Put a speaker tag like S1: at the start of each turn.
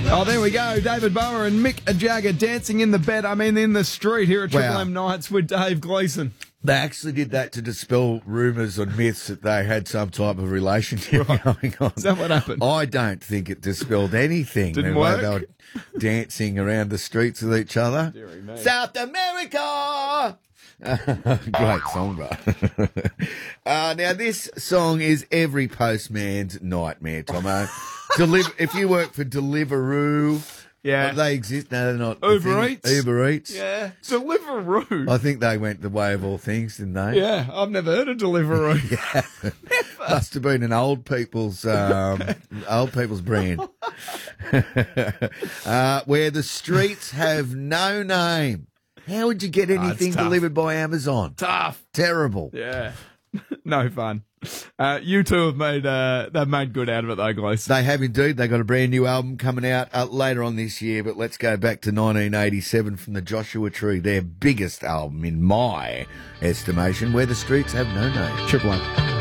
S1: Oh, there we go. David Bower and Mick Jagger dancing in the street here at Triple M Nights with Dave Gleeson.
S2: They actually did that to dispel rumours or myths that they had some type of relationship going on.
S1: Is that what happened?
S2: I don't think it dispelled anything.
S1: Didn't
S2: the way
S1: work?
S2: they were dancing around the streets with each other.
S1: Deary me.
S2: South America! Great song, bro. Now, this song is every postman's nightmare, Tomo. If you work for Deliveroo...
S1: Yeah.
S2: They exist. No, they're not.
S1: Uber Eats.
S2: Uber Eats.
S1: Yeah. Deliveroo.
S2: I think they went the way of all things, didn't they?
S1: Yeah, I've never heard of Deliveroo.
S2: Yeah. Must have been an old people's brand. Where the streets have no name. How would you get anything delivered by Amazon?
S1: Tough.
S2: Terrible.
S1: Yeah. No fun. You two have they've made good out of it though, Gleeson.
S2: They have indeed. They got a brand new album coming out later on this year, but let's go back to 1987 from the Joshua Tree, their biggest album in my estimation, Where the Streets Have No Name.
S1: Triple M.